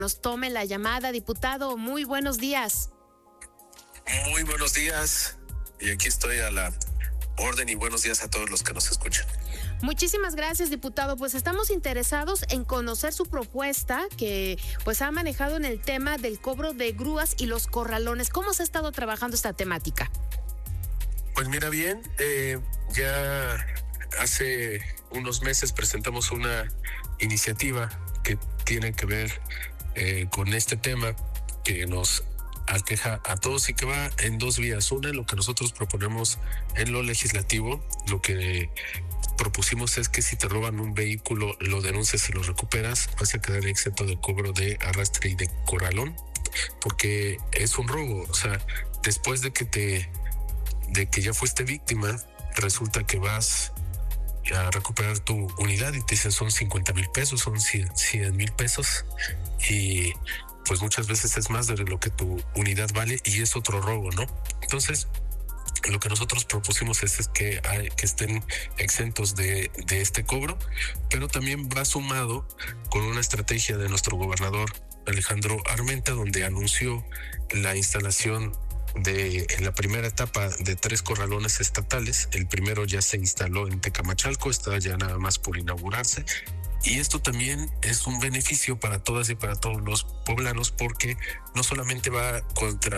nos tome la llamada. Diputado, muy buenos días. Muy buenos días, y aquí estoy a la orden, y buenos días a todos los que nos escuchan. Muchísimas gracias, diputado. Pues estamos interesados en conocer su propuesta que pues ha manejado en el tema del cobro de grúas y los corralones. ¿Cómo se ha estado trabajando esta temática? Pues mira bien, ya hace unos meses presentamos una iniciativa que tiene que ver con este tema que nos aqueja a todos y que va en dos vías. Una, lo que nosotros proponemos en lo legislativo, lo que propusimos es que si te roban un vehículo, lo denuncias y lo recuperas, vas a quedar exento de cobro de arrastre y de corralón, porque es un robo. O sea, después de que ya fuiste víctima, resulta que vas a recuperar tu unidad y te dicen son 50,000 pesos, son 100,000 pesos, y pues muchas veces es más de lo que tu unidad vale y es otro robo, ¿no? Entonces, lo que nosotros propusimos es que estén exentos de este cobro, pero también va sumado con una estrategia de nuestro gobernador Alejandro Armenta, donde anunció la instalación en la primera etapa de 3 corralones estatales. El primero ya se instaló en Tecamachalco, está ya nada más por inaugurarse. Y esto también es un beneficio para todas y para todos los poblanos, porque no solamente va contra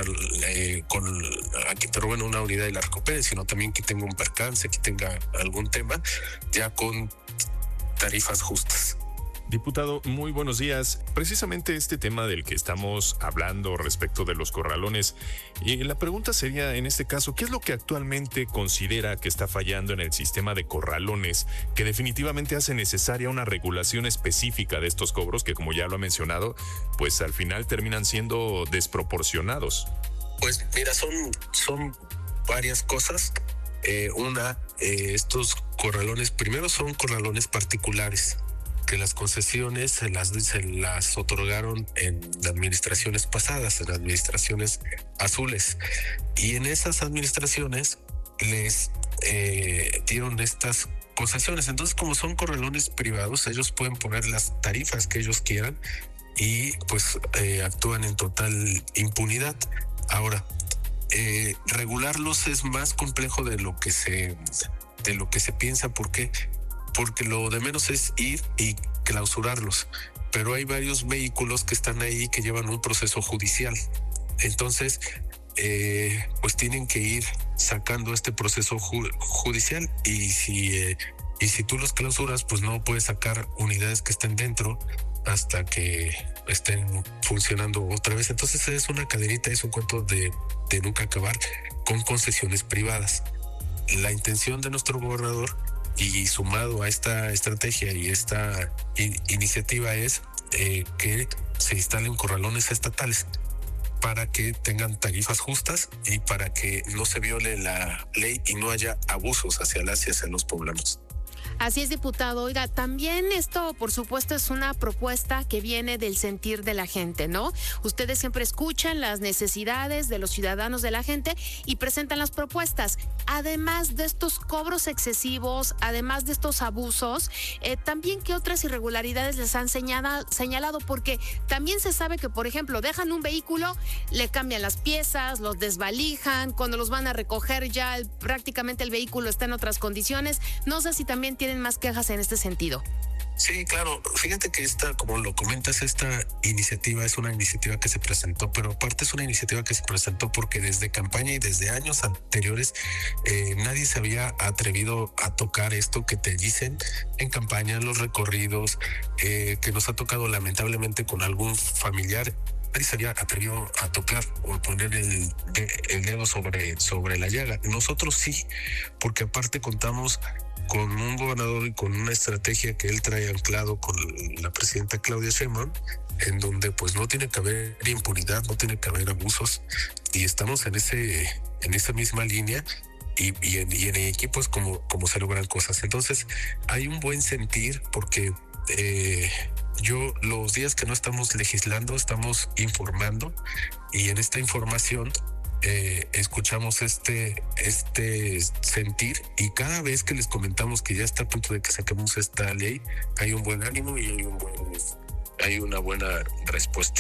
a que te roben una unidad y la recuperen, sino también que tenga un percance, que tenga algún tema, ya con tarifas justas. Diputado, muy buenos días. Precisamente este tema del que estamos hablando respecto de los corralones, y la pregunta sería en este caso, ¿qué es lo que actualmente considera que está fallando en el sistema de corralones que definitivamente hace necesaria una regulación específica de estos cobros que, como ya lo ha mencionado, pues al final terminan siendo desproporcionados? Pues mira, son varias cosas. Estos corralones, primero son corralones particulares, que las concesiones se las otorgaron en administraciones pasadas, en administraciones azules, y en esas administraciones les dieron estas concesiones. Entonces, como son corralones privados, ellos pueden poner las tarifas que ellos quieran y pues actúan en total impunidad. Ahora, regularlos es más complejo de lo que se piensa. ¿Por qué? Porque lo de menos es ir y clausurarlos, pero hay varios vehículos que están ahí que llevan un proceso judicial. Entonces, pues tienen que ir sacando este proceso judicial, y si tú los clausuras, pues no puedes sacar unidades que estén dentro hasta que estén funcionando otra vez. Entonces es una cadenita, es un cuento de nunca acabar con concesiones privadas. La intención de nuestro gobernador, y sumado a esta estrategia y esta iniciativa, es que se instalen corralones estatales para que tengan tarifas justas y para que no se viole la ley y no haya abusos hacia los poblanos. Así es, diputado. Oiga, también esto, por supuesto, es una propuesta que viene del sentir de la gente, ¿no? Ustedes siempre escuchan las necesidades de los ciudadanos, de la gente, y presentan las propuestas. Además de estos cobros excesivos, además de estos abusos, también qué otras irregularidades les han señalado, porque también se sabe que, por ejemplo, dejan un vehículo, le cambian las piezas, los desvalijan, cuando los van a recoger ya prácticamente el vehículo está en otras condiciones. No sé si también tienen más quejas en este sentido. Sí, claro. Fíjate que como lo comentas, esta iniciativa es una iniciativa que se presentó, pero aparte es una iniciativa que se presentó porque desde campaña y desde años anteriores nadie se había atrevido a tocar esto que te dicen en campaña, en los recorridos, que nos ha tocado lamentablemente con algún familiar. Nadie se había atrevido a tocar o a poner el dedo sobre la llaga. Nosotros sí, porque aparte contamos con un gobernador y con una estrategia que él trae anclado con la presidenta Claudia Sheinbaum, en donde pues no tiene que haber impunidad, no tiene que haber abusos, y estamos en esa misma línea, y en equipos como se logran cosas. Entonces hay un buen sentir, porque yo los días que no estamos legislando estamos informando, y en esta información escuchamos este sentir, y cada vez que les comentamos que ya está a punto de que saquemos esta ley, hay un buen ánimo y hay una buena respuesta.